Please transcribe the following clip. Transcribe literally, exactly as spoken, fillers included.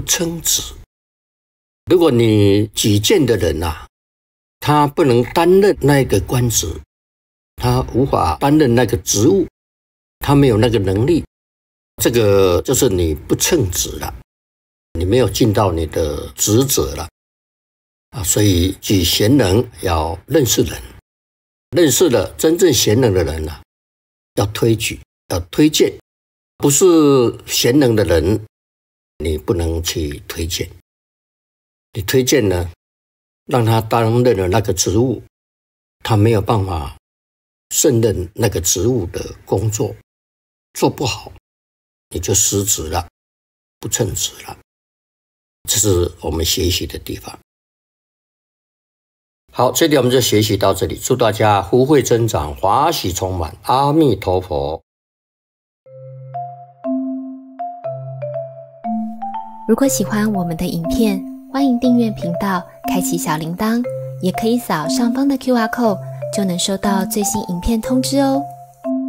称职。如果你举荐的人啊，他不能担任那个官职，他无法担任那个职务，他没有那个能力，这个就是你不称职了，你没有尽到你的职责了啊。所以举贤能要认识人，认识了真正贤能的人啊，要推举，要推荐，不是贤能的人，你不能去推荐。你推荐呢，让他担任了那个职务，他没有办法胜任那个职务的工作，做不好，你就失职了，不称职了。这是我们学习的地方。好，这里我们就学习到这里，祝大家福慧增长，华喜充满，阿弥陀佛。 如果喜欢我们的影片，欢迎订阅频道，开启小铃铛，也可以扫上方的 Q R code， 就能收到最新影片通知哦。